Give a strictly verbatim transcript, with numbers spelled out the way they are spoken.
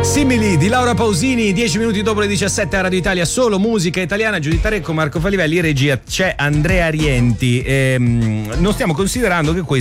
Simili di Laura Pausini, dieci minuti dopo le diciassette a Radio Italia, solo musica italiana. Giuditta Recco, Marco Falivelli, regia c'è Andrea Rienti. Ehm, non stiamo considerando che questo